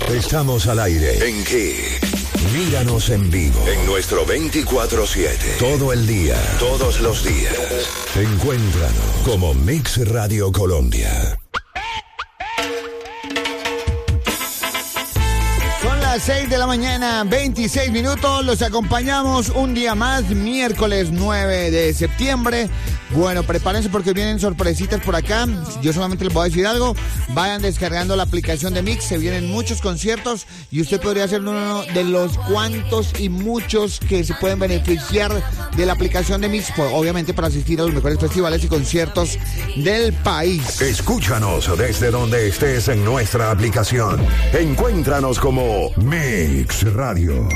Estamos al aire. ¿En qué? Míranos en vivo. En nuestro 24/7. Todo el día. Todos los días. Encuéntranos como Mix Radio Colombia. Son las 6 de la mañana, 26 minutos. Los acompañamos un día más, miércoles 9 de septiembre. Bueno, prepárense porque vienen sorpresitas por acá. Yo solamente les voy a decir algo. Vayan descargando la aplicación de Mix. Se vienen muchos conciertos y usted podría ser uno de los cuantos y muchos que se pueden beneficiar de la aplicación de Mix. Pues, obviamente para asistir a los mejores festivales y conciertos del país. Escúchanos desde donde estés en nuestra aplicación. Encuéntranos como Mix Radio.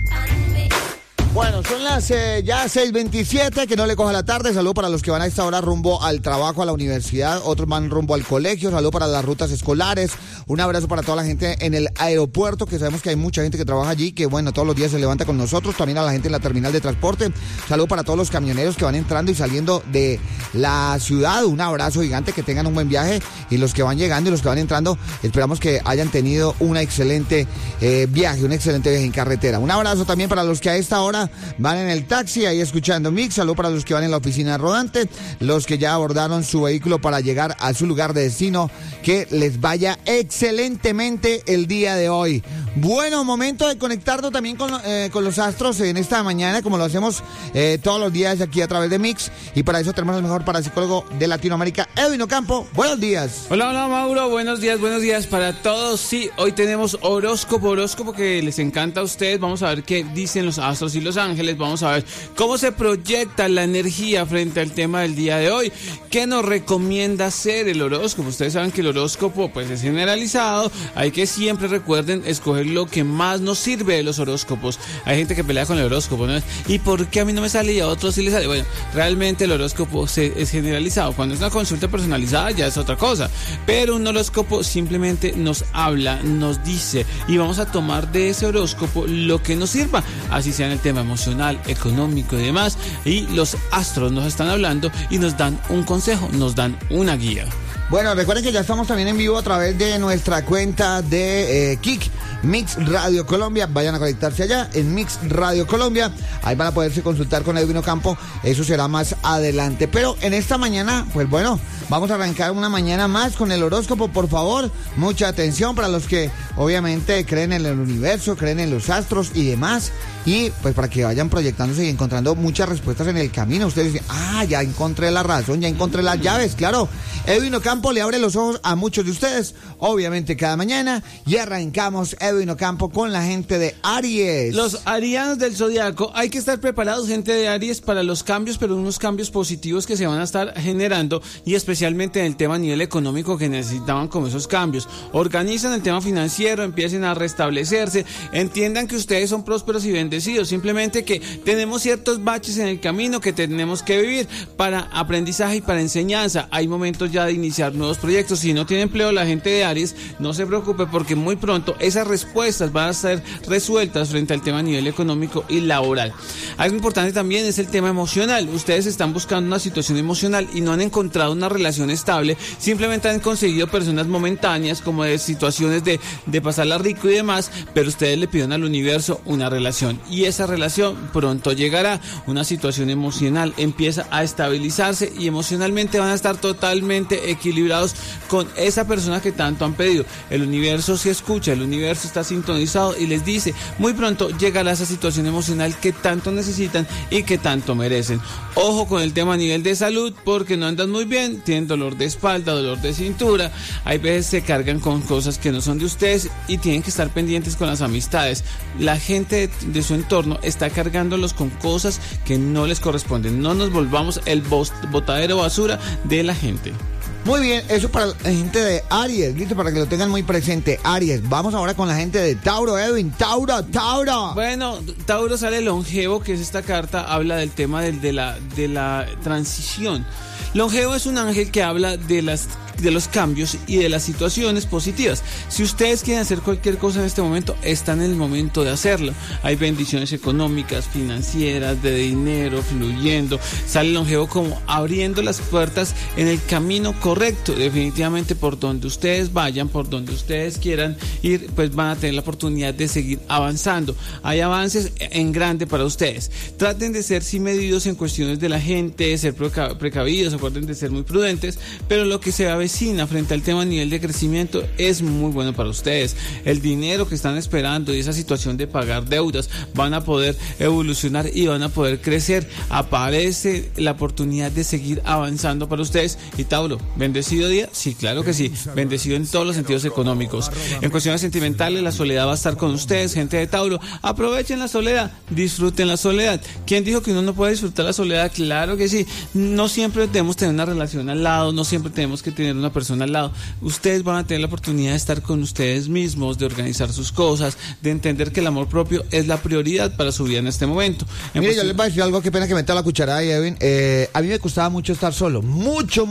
Bueno, son las ya 6:27, que no le coja la tarde. Saludo para los que van a esta hora rumbo al trabajo, a la universidad. Otros van rumbo al colegio. Saludo para las rutas escolares. Un abrazo para toda la gente en el aeropuerto, que sabemos que hay mucha gente que trabaja allí, que bueno, todos los días se levanta con nosotros. También a la gente en la terminal de transporte. Saludo para todos los camioneros que van entrando y saliendo de la ciudad. Un abrazo gigante, que tengan un buen viaje. Y los que van llegando y los que van entrando, esperamos que hayan tenido un excelente viaje en carretera. Un abrazo también para los que a esta hora van en el taxi, ahí escuchando Mix. Saludos para los que van en la oficina rodante, los que ya abordaron su vehículo para llegar a su lugar de destino. Que les vaya excelentemente el día de hoy. Bueno, momento de conectarnos también con los astros en esta mañana, como lo hacemos todos los días aquí a través de Mix. Y para eso tenemos al mejor parapsicólogo de Latinoamérica, Edwin Ocampo. Buenos días. Hola, Mauro. Buenos días para todos. Sí, hoy tenemos horóscopo que les encanta a ustedes. Vamos a ver qué dicen los astros y los ángeles. Vamos a ver cómo se proyecta la energía frente al tema del día de hoy. ¿Qué nos recomienda hacer el horóscopo? Ustedes saben que el horóscopo pues es generalizado. Hay que siempre recuerden escoger lo que más nos sirve de los horóscopos. Hay gente que pelea con el horóscopo, ¿no? ¿Y por qué a mí no me sale y a otros sí les sale? Bueno, realmente el horóscopo es generalizado. Cuando es una consulta personalizada ya es otra cosa. Pero un horóscopo simplemente nos habla, nos dice, y vamos a tomar de ese horóscopo lo que nos sirva, así sea en el tema emocional, económico y demás. Y los astros nos están hablando y nos dan un consejo, nos dan una guía. Bueno, recuerden que ya estamos también en vivo a través de nuestra cuenta de Kik, Mix Radio Colombia. Vayan a conectarse allá en Mix Radio Colombia. Ahí van a poderse consultar con Edwin Ocampo. Eso será más adelante. Pero en esta mañana, pues bueno, vamos a arrancar una mañana más con el horóscopo. Por favor, mucha atención para los que obviamente creen en el universo, creen en los astros y demás. Y pues para que vayan proyectándose y encontrando muchas respuestas en el camino. Ustedes dicen, ya encontré la razón, ya encontré las llaves. Claro, Edwin Ocampo le abre los ojos a muchos de ustedes, obviamente cada mañana. Y arrancamos Edwin Ocampo con la gente de Aries. Los arianos del zodiaco, hay que estar preparados, gente de Aries, para los cambios, pero unos cambios positivos que se van a estar generando, y especialmente en el tema a nivel económico, que necesitaban como esos cambios. Organizan el tema financiero, empiecen a restablecerse, entiendan que ustedes son prósperos y bendecidos, simplemente que tenemos ciertos baches en el camino que tenemos que vivir para aprendizaje y para enseñanza. Hay momentos ya de iniciar nuevos proyectos. Si no tiene empleo la gente de Aries, no se preocupe, porque muy pronto esas respuestas van a ser resueltas frente al tema a nivel económico y laboral. Algo importante también es el tema emocional. Ustedes están buscando una situación emocional y no han encontrado una relación estable, simplemente han conseguido personas momentáneas, como de situaciones de pasarla rico y demás, pero ustedes le piden al universo una relación, y esa relación pronto llegará. Una situación emocional empieza a estabilizarse y emocionalmente van a estar totalmente equilibrados con esa persona que tanto han pedido. El universo se escucha, el universo está sintonizado y les dice, muy pronto llegará esa situación emocional que tanto necesitan y que tanto merecen. Ojo con el tema a nivel de salud, porque no andan muy bien, tienen dolor de espalda, dolor de cintura, hay veces se cargan con cosas que no son de ustedes y tienen que estar pendientes con las amistades. La gente de su entorno está cargándolos con cosas que no les corresponden. No nos volvamos el botadero basura de la gente. Muy bien, eso para la gente de Aries, listo, para que lo tengan muy presente. Aries, vamos ahora con la gente de Tauro, Edwin. Tauro. Bueno, Tauro sale longevo, que es esta carta, habla del tema de la transición. Longevo es un ángel que habla de las los cambios y de las situaciones positivas. Si ustedes quieren hacer cualquier cosa en este momento, están en el momento de hacerlo. Hay bendiciones económicas, financieras, de dinero fluyendo. Sale el longevo como abriendo las puertas en el camino correcto. Definitivamente por donde ustedes vayan, por donde ustedes quieran ir, pues van a tener la oportunidad de seguir avanzando. Hay avances en grande para ustedes. Traten de ser sí medidos en cuestiones de la gente, de ser precavidos, acuerden de ser muy prudentes, pero lo que se avecina frente al tema a nivel de crecimiento es muy bueno para ustedes. El dinero que están esperando y esa situación de pagar deudas van a poder evolucionar y van a poder crecer. Aparece la oportunidad de seguir avanzando para ustedes. Y Tauro, ¿bendecido día? Sí, claro que sí, bendecido en todos los sentidos económicos. En cuestiones sentimentales, la soledad va a estar con ustedes, gente de Tauro. Aprovechen la soledad, disfruten la soledad. ¿Quién dijo que uno no puede disfrutar la soledad? Claro que sí. No siempre debemos tener una relación al lado, no siempre tenemos que tener una persona al lado. Ustedes van a tener la oportunidad de estar con ustedes mismos, de organizar sus cosas, de entender que el amor propio es la prioridad para su vida en este momento. Mire, yo les voy a decir algo, qué pena que meta la cucharada ahí, Edwin. A mí me costaba mucho estar solo, mucho.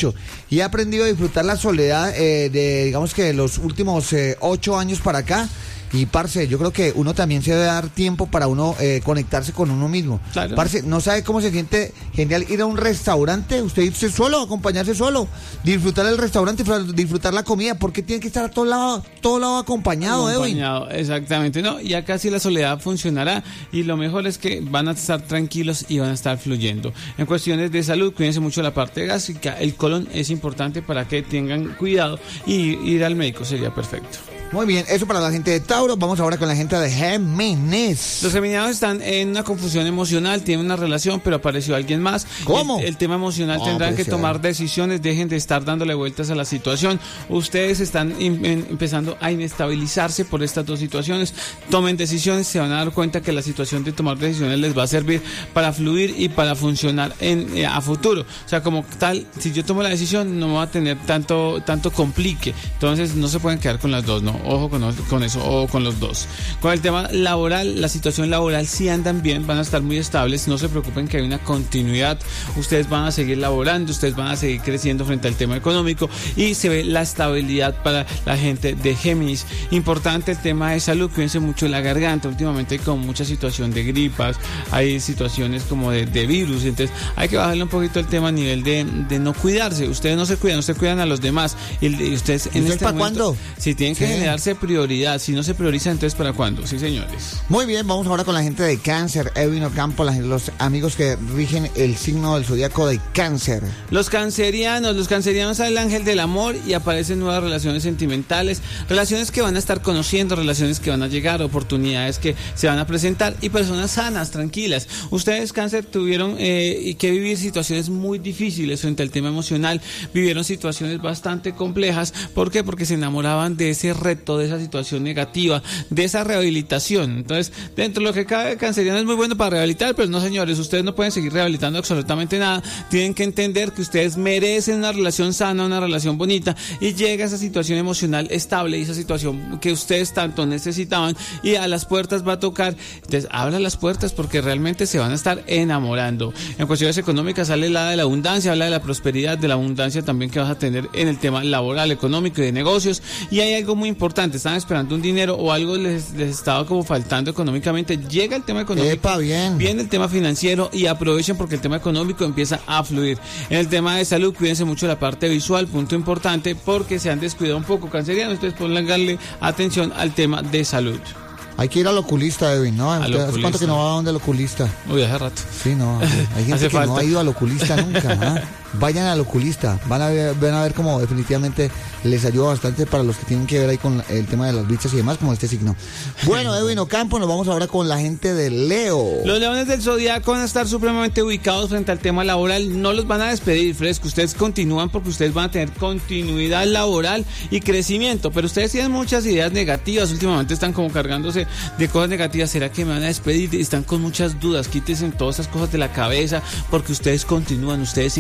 Y he aprendido a disfrutar la soledad digamos que de los últimos 8 años para acá. Y, parce, yo creo que uno también se debe dar tiempo para uno conectarse con uno mismo. Claro. Parce, no sabe cómo se siente genial ir a un restaurante, usted irse solo, acompañarse solo, disfrutar el restaurante, disfrutar la comida, porque tiene que estar a todo lado acompañado, Edwin. Exactamente, ¿no? Y acá sí la soledad funcionará y lo mejor es que van a estar tranquilos y van a estar fluyendo. En cuestiones de salud, cuídense mucho la parte gástrica, el colon es importante para que tengan cuidado y ir al médico sería perfecto. Muy bien, eso para la gente de Tauro. Vamos ahora con la gente de Géminis. Los geminianos están en una confusión emocional, tienen una relación, pero apareció alguien más. ¿Cómo? El tema emocional tendrán que tomar decisiones, dejen de estar dándole vueltas a la situación. Ustedes están empezando a inestabilizarse por estas dos situaciones. Tomen decisiones, se van a dar cuenta que la situación de tomar decisiones les va a servir para fluir y para funcionar a futuro. O sea, como tal, si yo tomo la decisión, no va a tener tanto complique. Entonces, no se pueden quedar con las dos, ¿no? Ojo con eso, o con los dos. Con el tema laboral, la situación laboral sí andan bien, van a estar muy estables, no se preocupen que hay una continuidad, ustedes van a seguir laborando, ustedes van a seguir creciendo frente al tema económico y se ve la estabilidad para la gente de Géminis. Importante el tema de salud, cuídense mucho de la garganta, últimamente hay como mucha situación de gripas, hay situaciones como de virus, entonces hay que bajarle un poquito el tema a nivel de no cuidarse, ustedes no se cuidan a los demás y ustedes en este ¿para momento, cuándo? Si tienen que generarse prioridad, si no se prioriza, entonces ¿para cuándo? Sí, señores. Muy bien, vamos ahora con la gente de Cáncer, Edwin Ocampo, los amigos que rigen el signo del zodiaco de Cáncer. Los cancerianos es el ángel del amor y aparecen nuevas relaciones sentimentales, relaciones que van a estar conociendo, relaciones que van a llegar, oportunidades que se van a presentar y personas sanas, tranquilas. Ustedes, Cáncer, tuvieron que vivir situaciones muy difíciles frente al tema emocional, vivieron situaciones bastante complejas. ¿Por qué? Porque se enamoraban de ese reto, de esa situación negativa, de esa rehabilitación. Entonces, dentro de lo que cabe, canceriano es muy bueno para rehabilitar, pero no, señores, ustedes no pueden seguir rehabilitando absolutamente nada. Tienen que entender que ustedes merecen una relación sana, una relación bonita, y llega esa situación emocional estable y esa situación que ustedes tanto necesitaban y a las puertas va a tocar. Entonces, abra las puertas porque realmente se van a estar enamorando. En cuestiones económicas sale la de la abundancia, habla de la prosperidad, de la abundancia también que vas a tener en el tema laboral, económico y de negocios. Y hay algo muy importante, están esperando un dinero o algo les estaba como faltando económicamente, llega el tema económico. Epa, bien. Viene el tema financiero y aprovechen porque el tema económico empieza a fluir. En el tema de salud, cuídense mucho de la parte visual, punto importante, porque se han descuidado un poco, cancerianos, ustedes pónganle atención al tema de salud. Hay que ir al oculista, Edwin, ¿no? ¿Hace cuánto que no va a donde el oculista? Uy, hace rato. Sí, no, hay gente que no ha ido al oculista nunca, ¿eh? Vayan al oculista, van a ver cómo definitivamente les ayuda bastante para los que tienen que ver ahí con el tema de las bichas y demás, como este signo. Bueno, Edwin Ocampo, nos vamos ahora con la gente de Leo. Los leones del zodiaco van a estar supremamente ubicados frente al tema laboral, no los van a despedir, fresco, ustedes continúan porque ustedes van a tener continuidad laboral y crecimiento, pero ustedes tienen muchas ideas negativas, últimamente están como cargándose de cosas negativas, ¿será que me van a despedir? Están con muchas dudas, quítense todas esas cosas de la cabeza porque ustedes continúan, ustedes siguen evolucionando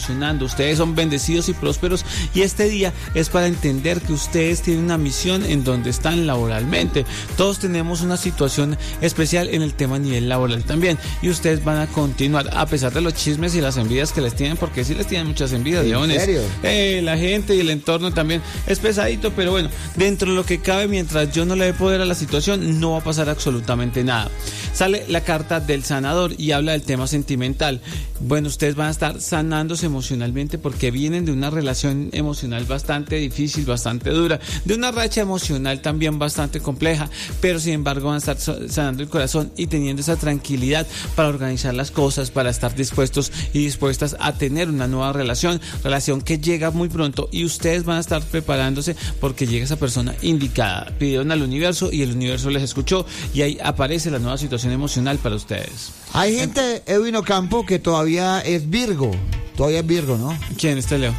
evolucionando, ustedes son bendecidos y prósperos, y este día es para entender que ustedes tienen una misión en donde están laboralmente. Todos tenemos una situación especial en el tema a nivel laboral también, y ustedes van a continuar a pesar de los chismes y las envidias que les tienen, porque sí les tienen muchas envidias, leones. ¿En serio? La gente y el entorno también es pesadito, pero bueno, dentro de lo que cabe, mientras yo no le dé poder a la situación, no va a pasar absolutamente nada. Sale la carta del sanador y habla del tema sentimental. Bueno, ustedes van a estar sanándose emocionalmente porque vienen de una relación emocional bastante difícil, bastante dura, de una racha emocional también bastante compleja, pero sin embargo van a estar sanando el corazón y teniendo esa tranquilidad para organizar las cosas, para estar dispuestos y dispuestas a tener una nueva relación que llega muy pronto, y ustedes van a estar preparándose porque llega esa persona indicada. Pidieron al universo y el universo les escuchó, y ahí aparece la nueva situación emocional para ustedes. Hay gente, Edwin Ocampo, que todavía es Virgo, ¿no? ¿Quién está Leo?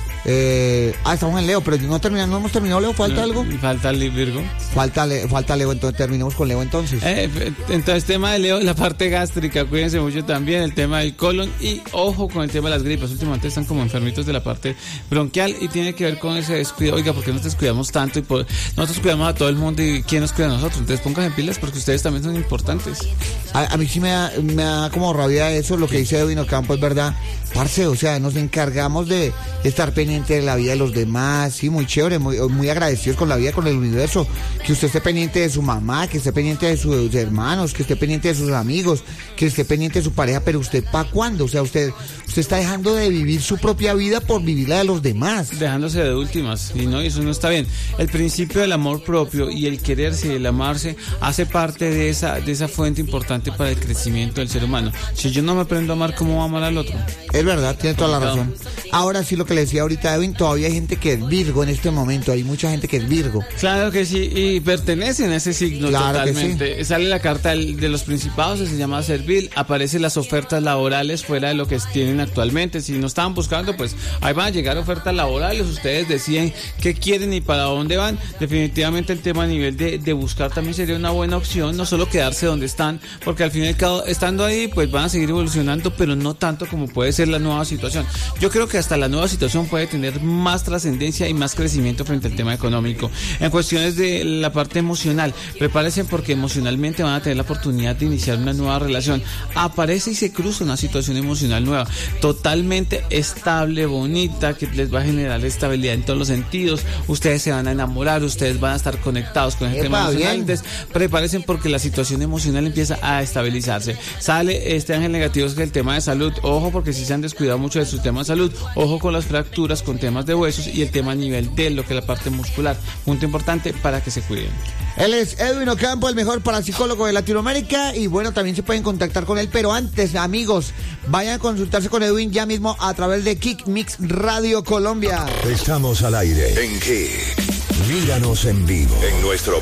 Estamos en Leo, pero no hemos terminado Leo, ¿falta algo? Falta Virgo. Falta Leo, entonces terminemos con Leo entonces. Entonces, tema de Leo, la parte gástrica, cuídense mucho también, el tema del colon, y ojo con el tema de las gripas. Últimamente están como enfermitos de la parte bronquial y tiene que ver con ese descuido. Oiga, ¿por qué nos descuidamos tanto? Y nosotros cuidamos a todo el mundo, y ¿quién nos cuida a nosotros? Entonces pónganse en pilas porque ustedes también son importantes. A mí sí me da como rabia eso, lo que dice Edwin Ocampo es verdad. Parce, o sea, nos encargamos de estar pendiente de la vida de los demás, sí, muy chévere, muy agradecidos con la vida, con el universo, que usted esté pendiente de su mamá, que esté pendiente de sus hermanos, que esté pendiente de sus amigos, que esté pendiente de su pareja, pero usted ¿para cuándo? O sea, usted está dejando de vivir su propia vida por vivir la de los demás. Dejándose de últimas, y no, eso no está bien. El principio del amor propio y el quererse y el amarse hace parte de esa fuente importante para el crecimiento del ser humano. Si yo no me aprendo a amar, ¿cómo voy a amar al otro? Es verdad, tiene toda la razón. Ahora sí, lo que le decía ahorita Edwin, todavía hay gente que es Virgo en este momento, hay mucha gente que es Virgo. Claro que sí, y pertenecen a ese signo, claro, totalmente. Sí. Sale la carta de los principados, que se llama Servil, aparecen las ofertas laborales fuera de lo que tienen actualmente. Si no estaban buscando, pues ahí van a llegar ofertas laborales, ustedes deciden qué quieren y para dónde van. Definitivamente el tema a nivel de buscar también sería una buena opción, no solo quedarse donde están, porque al fin y al cabo, estando ahí, pues van a seguir evolucionando, pero no tanto como puede ser la nueva situación. Yo creo que hasta la nueva situación puede tener más trascendencia y más crecimiento frente al tema económico. En cuestiones de la parte emocional, prepárense porque emocionalmente van a tener la oportunidad de iniciar una nueva relación. Aparece y se cruza una situación emocional nueva, totalmente estable, bonita, que les va a generar estabilidad en todos los sentidos. Ustedes se van a enamorar, ustedes van a estar conectados con el tema emocional. Entonces, prepárense porque la situación emocional empieza a estabilizarse. Sale este ángel negativo, que es el tema de salud. Ojo, porque si se han descuidado mucho de su tema de salud, ojo con las fracturas, con temas de huesos y el tema a nivel de lo que es la parte muscular. Punto importante para que se cuiden. Él es Edwin Ocampo, el mejor parapsicólogo de Latinoamérica, y bueno, también se pueden contactar con él, pero antes, amigos, vayan a consultarse con Edwin ya mismo a través de Kick Mix Radio Colombia. Estamos al aire en Kick. Míranos en vivo en nuestro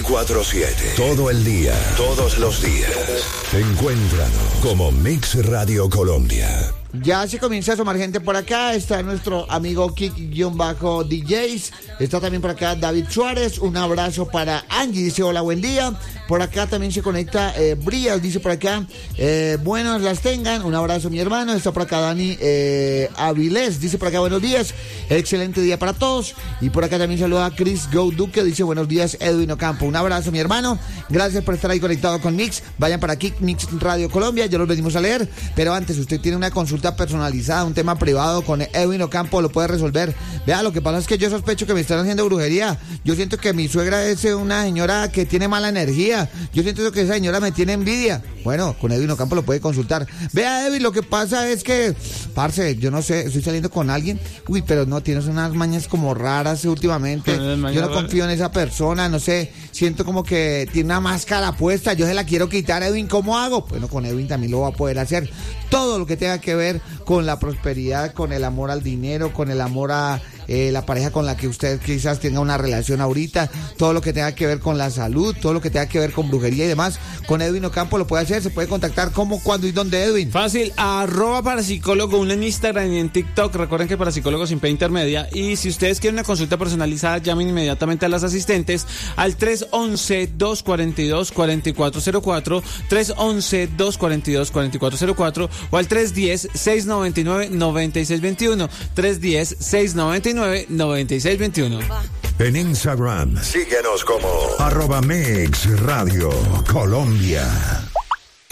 24/7. Todo el día, todos los días. Encuéntranos como Mix Radio Colombia. Ya se comienza a asomar gente por acá. Está nuestro amigo Kick-DJs. Está también por acá David Suárez. Un abrazo para Angie. Dice hola, buen día. Por acá también se conecta Brías. Dice por acá, buenos las tengan. Un abrazo, mi hermano. Está por acá Dani Avilés. Dice por acá, buenos días. Excelente día para todos. Y por acá también saluda a Chris Go Duque. Dice buenos días, Edwin Ocampo. Un abrazo, mi hermano. Gracias por estar ahí conectado con Mix. Vayan para Kick Mix Radio Colombia. Ya los venimos a leer. Pero antes, usted tiene una consulta personalizada, un tema privado con Edwin Ocampo, lo puede resolver. Vea, lo que pasa es que yo sospecho que me están haciendo brujería. Yo siento que mi suegra es una señora que tiene mala energía. Yo siento que esa señora me tiene envidia. Bueno, con Edwin Ocampo lo puede consultar. Vea, Edwin, lo que pasa es que, parce, yo no sé, estoy saliendo con alguien, pero no, tienes unas mañas como raras últimamente. Yo no confío en esa persona, no sé, siento como que tiene una máscara puesta, yo se la quiero quitar, Edwin, ¿cómo hago? Bueno, con Edwin también lo va a poder hacer. Todo lo que tenga que ver con la prosperidad, con el amor al dinero, con el amor a la pareja con la que usted quizás tenga una relación ahorita, todo lo que tenga que ver con la salud, todo lo que tenga que ver con brujería y demás, con Edwin Ocampo lo puede hacer. Se puede contactar cómo, cuándo y dónde, Edwin. Fácil, @parapsicólogo, uno en Instagram y en TikTok. Recuerden que Parapsicólogo sin P intermedia. Y si ustedes quieren una consulta personalizada, llamen inmediatamente a las asistentes al 311-242-4404, 311-242-4404 o al 310-699-9621, 310-699-9621. En Instagram, síguenos como @MixRadio Colombia.